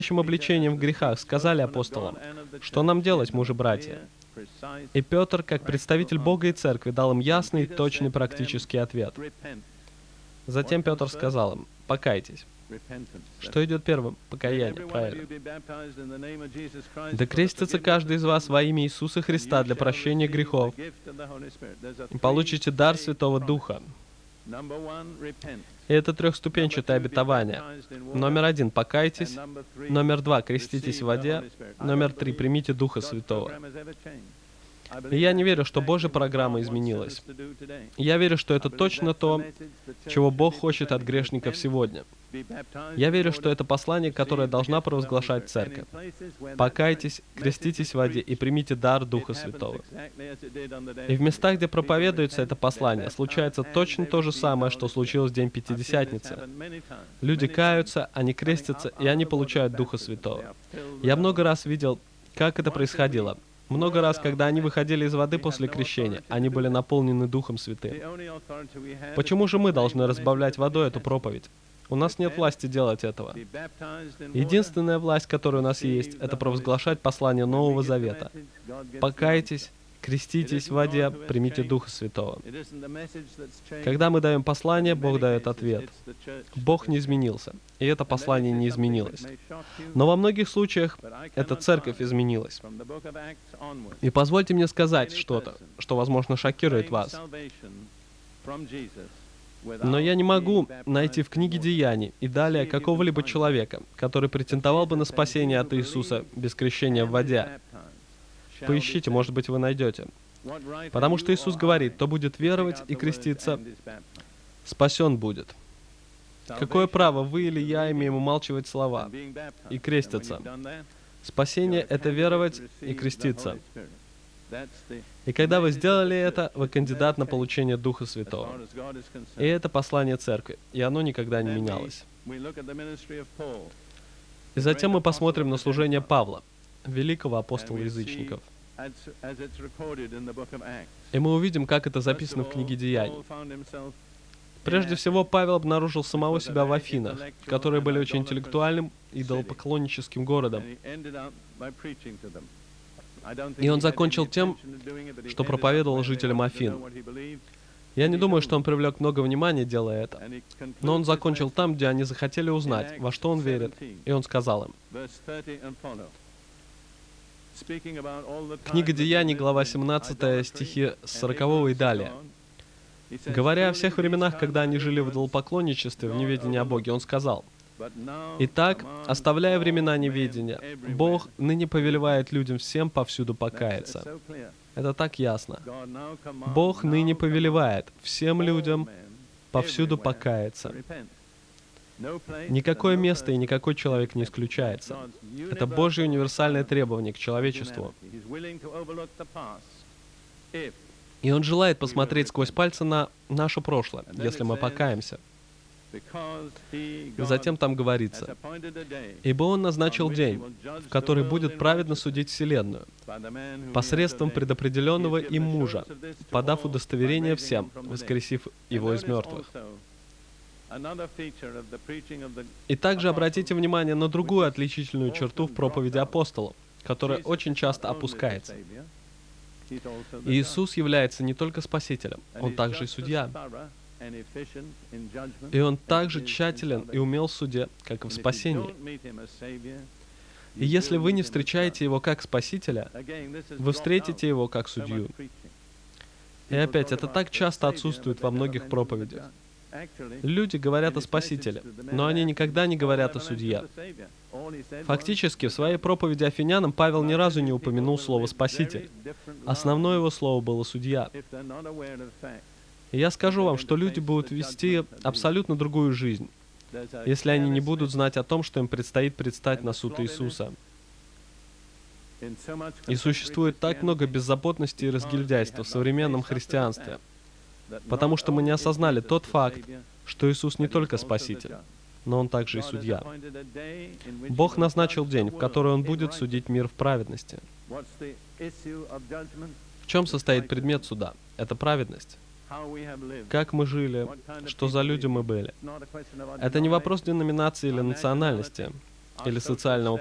обличением в грехах, сказали апостолам: «Что нам делать, мужи-братья?» И Петр, как представитель Бога и Церкви, дал им ясный, точный, практический ответ. Затем Петр сказал им: «Покайтесь». Что идет первым? Покаяние, правильно. «Да крестится каждый из вас во имя Иисуса Христа для прощения грехов, и получите дар Святого Духа». И это трехступенчатое обетование. Номер 1 — покайтесь. Номер 2 — креститесь в воде. Номер 3 — примите Духа Святого. И я не верю, что Божья программа изменилась. Я верю, что это точно то, чего Бог хочет от грешников сегодня. Я верю, что это послание, которое должна провозглашать Церковь. Покайтесь, креститесь в воде и примите дар Духа Святого. И в местах, где проповедуется это послание, случается точно то же самое, что случилось в день Пятидесятницы. Люди каются, они крестятся, и они получают Духа Святого. Я много раз видел, как это происходило. Много раз, когда они выходили из воды после крещения, они были наполнены Духом Святым. Почему же мы должны разбавлять водой эту проповедь? У нас нет власти делать этого. Единственная власть, которая у нас есть, это провозглашать послание Нового Завета. Покайтесь, креститесь в воде, примите Духа Святого. Когда мы даем послание, Бог дает ответ. Бог не изменился, и это послание не изменилось. Но во многих случаях эта церковь изменилась. И позвольте мне сказать что-то, что, возможно, шокирует вас. Но я не могу найти в книге Деяний и далее какого-либо человека, который претендовал бы на спасение от Иисуса без крещения в воде. Поищите, может быть, вы найдете. Потому что Иисус говорит: кто будет веровать и креститься, спасен будет. Какое право вы или я имеем умалчивать слова и креститься? Спасение — это веровать и креститься. И когда вы сделали это, вы кандидат на получение Духа Святого. И это послание Церкви, и оно никогда не менялось. И затем мы посмотрим на служение Павла, великого апостола язычников. И мы увидим, как это записано в книге Деяний. Прежде всего, Павел обнаружил самого себя в Афинах, которые были очень интеллектуальным, идолопоклонническим городом. И он закончил тем, что проповедовал жителям Афин. Я не думаю, что он привлек много внимания, делая это. Но он закончил там, где они захотели узнать, во что он верит. И он сказал им. Книга Деяний, глава 17, стихи с 40 и далее. Говоря о всех временах, когда они жили в идолопоклонничестве, в неведении о Боге, он сказал: «Итак, оставляя времена неведения, Бог ныне повелевает людям всем повсюду покаяться». Это так ясно. Бог ныне повелевает всем людям повсюду покаяться. Никакое место и никакой человек не исключается. Это Божье универсальное требование к человечеству. И Он желает посмотреть сквозь пальцы на наше прошлое, если мы покаемся. И затем там говорится: «Ибо Он назначил день, в который будет праведно судить вселенную, посредством предопределенного им мужа, подав удостоверение всем, воскресив его из мертвых». И также обратите внимание на другую отличительную черту в проповеди апостолов, которая очень часто опускается. Иисус является не только Спасителем, Он также и Судья. И Он также тщателен и умел в суде, как и в спасении. И если вы не встречаете Его как Спасителя, вы встретите Его как Судью. И опять, это так часто отсутствует во многих проповедях. Люди говорят о Спасителе, но они никогда не говорят о Судье. Фактически, в своей проповеди Афинянам Павел ни разу не упомянул слово «Спаситель». Основное его слово было «Судья». И я скажу вам, что люди будут вести абсолютно другую жизнь, если они не будут знать о том, что им предстоит предстать на суд Иисуса. И существует так много беззаботности и разгильдяйства в современном христианстве, потому что мы не осознали тот факт, что Иисус не только Спаситель, но Он также и Судья. Бог назначил день, в который Он будет судить мир в праведности. В чем состоит предмет суда? Это праведность. Как мы жили, что за люди мы были. Это не вопрос деноминации или национальности. или социального